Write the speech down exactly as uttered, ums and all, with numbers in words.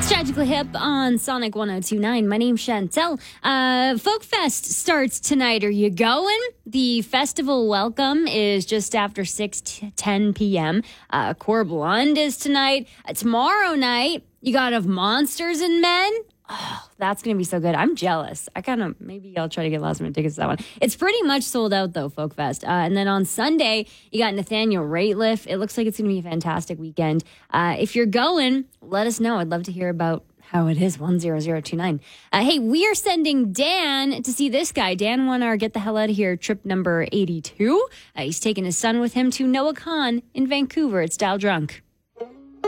Tragically Hip on Sonic one oh two point nine. My name's Chantel. Uh, Folk Fest starts tonight. Are you going? The festival welcome is just after six ten p.m. Uh, Core Blonde is tonight. Uh, tomorrow night, you got Of Monsters and Men. Oh, that's going to be so good. I'm jealous. I kind of, maybe I'll try to get last minute tickets to that one. It's pretty much sold out, though, Folk Fest. Uh, and then on Sunday, you got Nathaniel Rateliff. It looks like it's going to be a fantastic weekend. Uh, if you're going, let us know. I'd love to hear about how it is. one zero zero two nine. Uh, hey, we are sending Dan to see this guy. Dan won our Get the Hell Out of Here trip number eighty-two. Uh, he's taking his son with him to Noah Khan in Vancouver at Style Drunk.